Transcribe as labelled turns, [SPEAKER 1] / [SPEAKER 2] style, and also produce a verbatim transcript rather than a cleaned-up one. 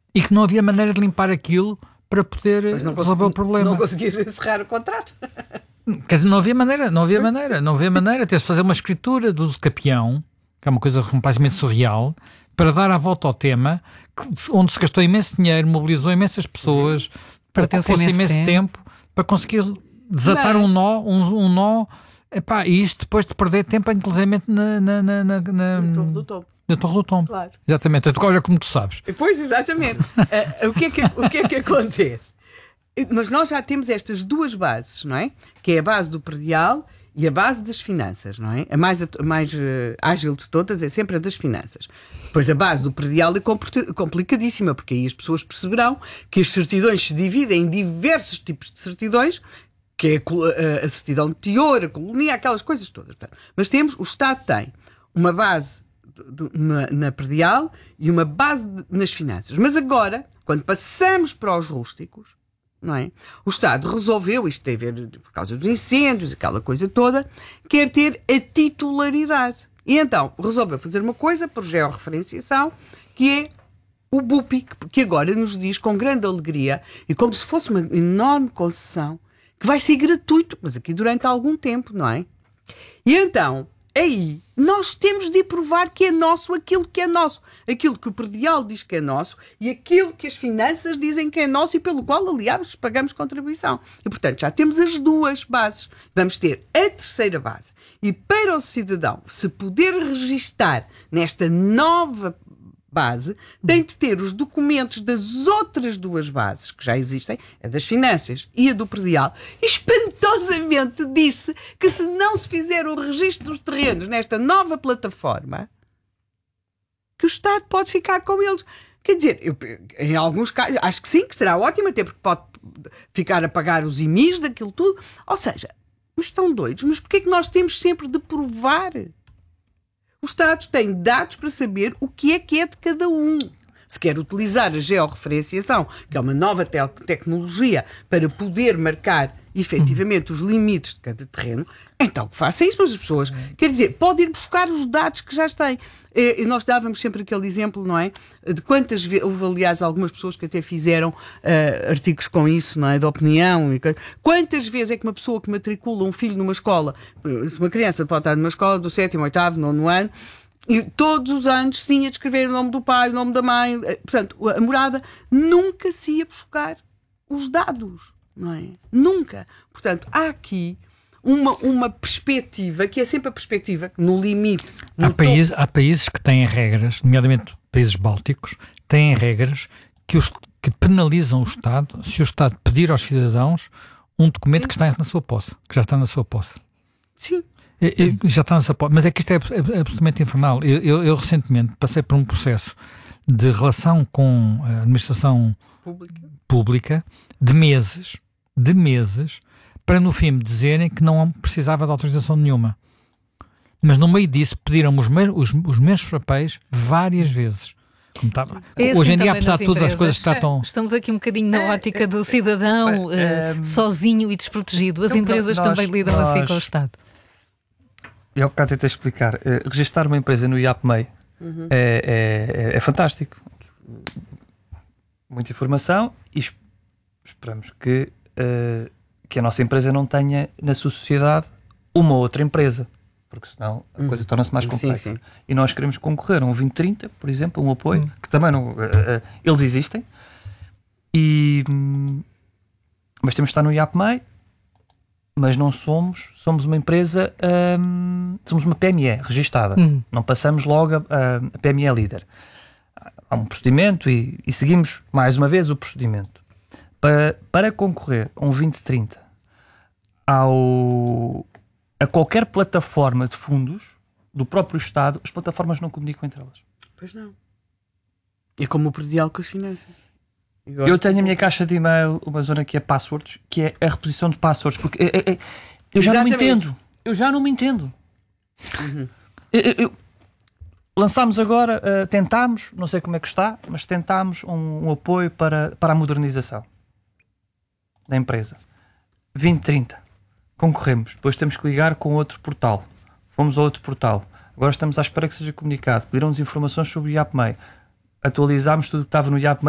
[SPEAKER 1] e que não havia maneira de limpar aquilo para poder resolver consegui, o problema.
[SPEAKER 2] Não conseguias encerrar o contrato.
[SPEAKER 1] Quer dizer, não havia maneira, não havia maneira, não havia maneira. Teve de fazer uma escritura do uso capião, que é uma coisa completamente surreal, para dar a volta ao tema, onde se gastou imenso dinheiro, mobilizou imensas pessoas, para ter imenso, imenso tempo. tempo, para conseguir desatar Bem. um nó, um, um nó, epá, e isto depois de perder tempo, inclusive na, na, na, na, na,
[SPEAKER 2] na Torre do Tombo.
[SPEAKER 1] Na Torre do Tombo.
[SPEAKER 2] Claro.
[SPEAKER 1] Exatamente. Olha como tu sabes.
[SPEAKER 2] Pois, exatamente. uh, o, que é que, o que é que acontece? Mas nós já temos estas duas bases, não é? Que é a base do predial e a base das finanças, não é? A mais, a mais uh, ágil de todas é sempre a das finanças. Pois a base do predial é complicadíssima, porque aí as pessoas perceberão que as certidões se dividem em diversos tipos de certidões, que é a, a, a certidão de teor, a colunia, aquelas coisas todas. Mas temos, o Estado tem uma base na, na predial e uma base de, nas finanças. Mas agora, quando passamos para os rústicos, não é? O Estado resolveu, isto tem a ver por causa dos incêndios, aquela coisa toda, quer ter a titularidade. E então resolveu fazer uma coisa por georreferenciação, que é o B U P I, que agora nos diz com grande alegria, e como se fosse uma enorme concessão, que vai ser gratuito, mas aqui durante algum tempo, não é? E então, aí, nós temos de provar que é nosso aquilo que é nosso. Aquilo que o predial diz que é nosso e aquilo que as finanças dizem que é nosso e pelo qual, aliás, pagamos contribuição. E, portanto, já temos as duas bases. Vamos ter a terceira base. E para o cidadão se poder registar nesta nova base, tem de ter os documentos das outras duas bases que já existem, a das finanças e a do predial. E espantosamente diz-se que se não se fizer o registro dos terrenos nesta nova plataforma, que o Estado pode ficar com eles. Quer dizer, eu, em alguns casos, acho que sim, que será ótimo, até porque pode ficar a pagar os I M Is daquilo tudo. Ou seja, mas estão doidos, mas porquê é que nós temos sempre de provar? O Estado tem dados para saber o que é que é de cada um. Se quer utilizar a georreferenciação, que é uma nova te- tecnologia para poder marcar efetivamente os limites de cada terreno, então que faça isso, mas as pessoas, quer dizer, podem ir buscar os dados que já têm. E nós dávamos sempre aquele exemplo, não é? De quantas vezes, houve aliás algumas pessoas que até fizeram uh, artigos com isso, não é? De opinião. E, quantas vezes é que uma pessoa que matricula um filho numa escola, uma criança pode estar numa escola do sétimo, oitavo, nono ano, e todos os anos tinha de escrever o nome do pai, o nome da mãe, portanto, a morada, nunca se ia buscar os dados, não é? Nunca. Portanto, há aqui Uma, uma perspectiva, que é sempre a perspectiva, no limite... No
[SPEAKER 1] há, país, há países que têm regras, nomeadamente países bálticos, têm regras que, os, que penalizam o Estado se o Estado pedir aos cidadãos um documento Sim. que está na sua posse, que já está na sua posse.
[SPEAKER 2] Sim.
[SPEAKER 1] Eu, eu, já está na sua posse. Mas é que isto é, é, é absolutamente infernal. Eu, eu, eu recentemente passei por um processo de relação com a administração
[SPEAKER 2] pública, pública
[SPEAKER 1] de meses, de meses, para no fim me dizerem que não precisava de autorização nenhuma. Mas no meio disso pediram-me os, me- os, os mesmos papéis várias vezes. Como tá,
[SPEAKER 3] é
[SPEAKER 1] hoje
[SPEAKER 3] assim
[SPEAKER 1] em dia, apesar de tudo,
[SPEAKER 3] empresas.
[SPEAKER 1] as coisas tratam...
[SPEAKER 3] Estamos aqui um bocadinho na ótica do cidadão uh, um, sozinho e desprotegido. As empresas nós, também lidam nós, assim com o Estado.
[SPEAKER 4] Eu há bocado tentei explicar. Uh, registrar uma empresa no I A P M E I uhum. é, é, é fantástico. Muita informação e esperamos que... Uh, que a nossa empresa não tenha na sua sociedade uma outra empresa, porque senão a coisa torna-se mais complexa. Sim, sim. E nós queremos concorrer a um vinte trinta, por exemplo, um apoio, hum. que também não... Uh, uh, eles existem, e, um, mas temos de estar no I A P M E I, mas não somos... Somos uma empresa... Um, somos uma P M E registada. Hum. Não passamos logo a, a, a P M E líder. Há um procedimento e, e seguimos mais uma vez o procedimento. Para, para concorrer a um vinte trinta ao, a qualquer plataforma de fundos do próprio Estado, as plataformas não comunicam entre elas.
[SPEAKER 2] Pois não. É como o predial com as finanças.
[SPEAKER 4] Eu tenho a minha caixa de e-mail, uma zona que é passwords, que é a reposição de passwords, porque é, é, eu já Exatamente. não me entendo. Eu já não me entendo. Uhum. Eu, eu, lançámos agora, uh, tentámos, não sei como é que está, mas tentámos um, um apoio para, para a modernização da empresa. vinte trinta. Concorremos. Depois temos que ligar com outro portal. Fomos a outro portal. Agora estamos à espera que seja comunicado. Pediram-nos informações sobre o I A P M E I. Atualizámos tudo que estava no I A P M E I.